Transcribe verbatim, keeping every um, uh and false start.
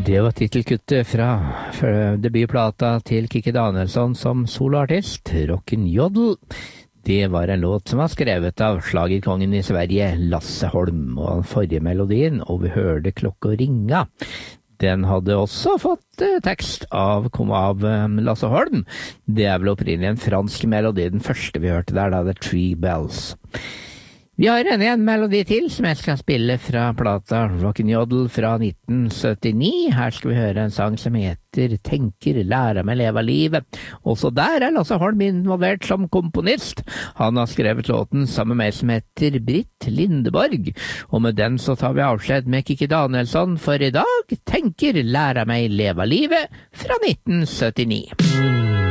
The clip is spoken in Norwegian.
Det var titelkuttet fra debutplata til Kikki Danielsson som soloartist, Rock'n'Jodel. Det var en låt som var skrevet av slagerkongen i Sverige, Lasse Holm, og forrige melodien, Og vi hørte klokka ringa. Den hadde også fått eh, tekst av, kom av eh, Lasse Holm. Det er vel opprinnelig en fransk melodi, den første vi hørte der, da, The Three Bells. Vi har en, en melodi til som jeg skal spille fra plata Rock'n'Jodel fra nitten syttini. Her skal vi høre en sang som heter Tenker, lærer meg leve livet. Også der er Lasse Holm involvert som komponist. Han har skrevet låten sammen med meg som heter Britt Lindeborg. Og med den så tar vi avskjed med Kikki Danielsson for i dag. Tenker, lærer meg leve livet fra nitten syttini.